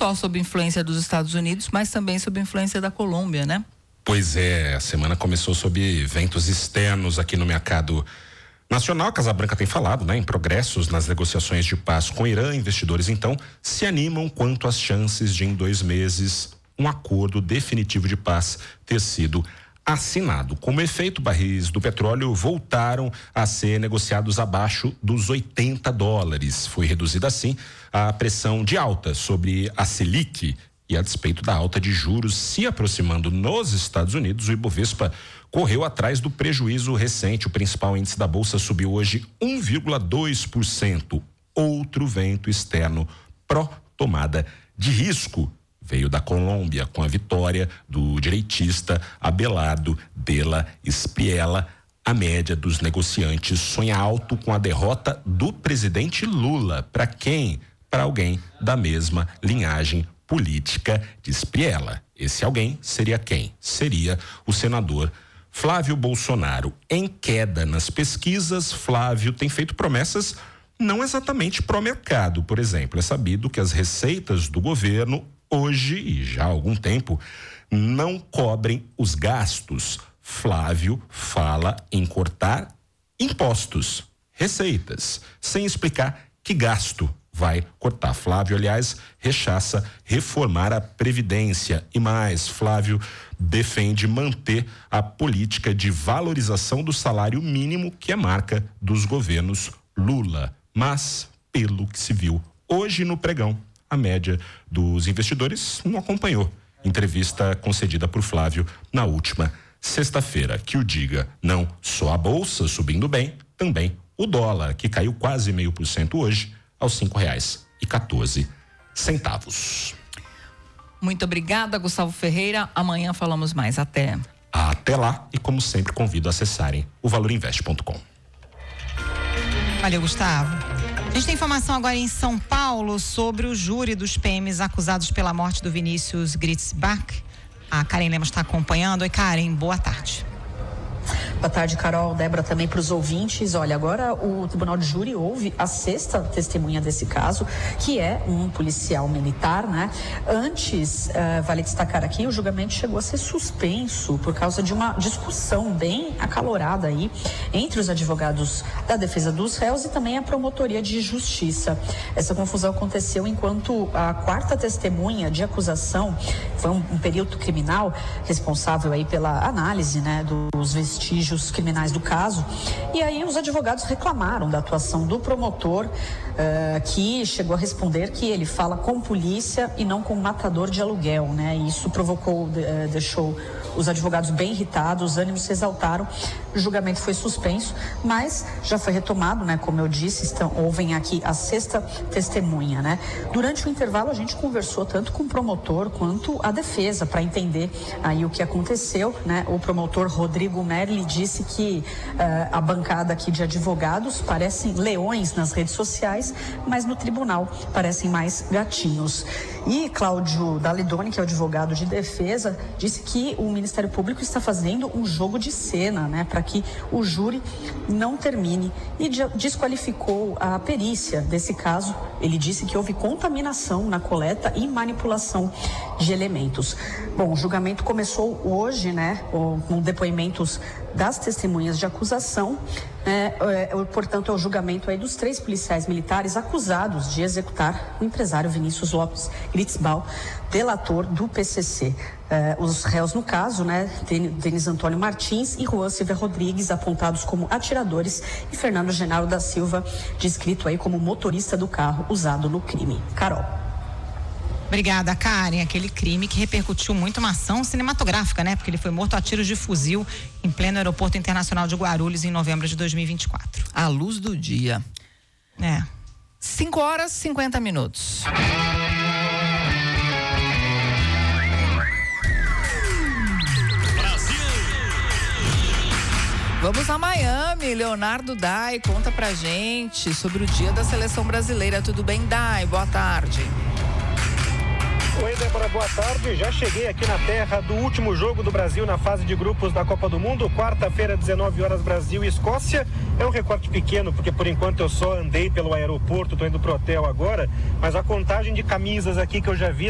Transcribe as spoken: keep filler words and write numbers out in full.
só sob influência dos Estados Unidos, mas também sob influência da Colômbia, né? Pois é, a semana começou sob ventos externos aqui no mercado nacional. A Casa Branca tem falado, né, em progressos nas negociações de paz com o Irã. Investidores, então, se animam quanto às chances de, em dois meses, um acordo definitivo de paz ter sido assinado. Como efeito, barris do petróleo voltaram a ser negociados abaixo dos oitenta dólares. Foi reduzida, assim, a pressão de alta sobre a Selic. E a despeito da alta de juros se aproximando nos Estados Unidos, o Ibovespa correu atrás do prejuízo recente. O principal índice da Bolsa subiu hoje um vírgula dois por cento. Outro vento externo pró-tomada de risco veio da Colômbia, com a vitória do direitista Abelardo Della Espriella. A média dos negociantes sonha alto com a derrota do presidente Lula. Para quem? Para alguém da mesma linhagem política de Espriella. Esse alguém seria quem? Seria o senador Flávio Bolsonaro. Em queda nas pesquisas, Flávio tem feito promessas não exatamente pró-mercado. Por exemplo, é sabido que as receitas do governo hoje e já há algum tempo não cobrem os gastos. Flávio fala em cortar impostos, receitas, sem explicar que gasto vai cortar. Flávio, aliás, rechaça reformar a Previdência. E mais, Flávio defende manter a política de valorização do salário mínimo, que é marca dos governos Lula. Mas, pelo que se viu hoje no pregão, a média dos investidores não acompanhou. Entrevista concedida por Flávio na última sexta-feira, que o diga, não só a Bolsa subindo bem, também o dólar, que caiu quase meio por cento hoje, aos cinco reais e quatorze centavos. Muito obrigada, Gustavo Ferreira. Amanhã falamos mais. Até. Até lá, e como sempre convido a acessarem o valor invest ponto com. Valeu, Gustavo. A gente tem informação agora em São Paulo sobre o júri dos P Ms acusados pela morte do Vinícius Gritzbach. A Karen Lemos está acompanhando. Oi, Karen, boa tarde. Boa tarde, Carol, Débora, também para os ouvintes. Olha, agora o Tribunal de Júri ouve a sexta testemunha desse caso, que é um policial militar, né? Antes, uh, vale destacar aqui, o julgamento chegou a ser suspenso por causa de uma discussão bem acalorada aí entre os advogados da defesa dos réus e também a promotoria de justiça. Essa confusão aconteceu enquanto a quarta testemunha de acusação foi um, um perito criminal responsável aí pela análise, né, dos vestígios criminais do caso, e aí os advogados reclamaram da atuação do promotor, uh, que chegou a responder que ele fala com polícia e não com matador de aluguel, né? E isso provocou, uh, deixou os advogados bem irritados, os ânimos se exaltaram, o julgamento foi suspenso, mas já foi retomado, né? Como eu disse, estão, ouvem aqui a sexta testemunha, né? Durante o intervalo a gente conversou tanto com o promotor quanto a defesa para entender aí o que aconteceu, né? O promotor Rodrigo Merli disse que uh, a bancada aqui de advogados parecem leões nas redes sociais, mas no tribunal parecem mais gatinhos. E Cláudio Dalidoni, que é o advogado de defesa, disse que o Ministério Público está fazendo um jogo de cena, né, para que o júri não termine, e desqualificou a perícia desse caso. Ele disse que houve contaminação na coleta e manipulação de elementos. Bom, o julgamento começou hoje, né, com depoimentos das testemunhas de acusação, né, é, é, portanto é o julgamento aí dos três policiais militares acusados de executar o empresário Vinícius Lopes Gritzbach, delator do P C C. É, os réus no caso, né, Denis Antônio Martins e Juan Silva Rodrigues, apontados como atiradores, e Fernando Genaro da Silva, descrito aí como motorista do carro usado no crime. Carol. Obrigada, Karen. Aquele crime que repercutiu muito, uma ação cinematográfica, né? Porque ele foi morto a tiros de fuzil em pleno aeroporto internacional de Guarulhos em novembro de dois mil e vinte e quatro. À luz do dia. É. cinco horas e cinquenta minutos. Brasil! Vamos a Miami. Leonardo Dai conta pra gente sobre o dia da seleção brasileira. Tudo bem, Dai? Boa tarde. Oi, Débora, boa tarde. Já cheguei aqui na terra do último jogo do Brasil na fase de grupos da Copa do Mundo. Quarta-feira, dezenove horas, Brasil e Escócia. É um recorte pequeno, porque por enquanto eu só andei pelo aeroporto, tô indo pro hotel agora, mas a contagem de camisas aqui que eu já vi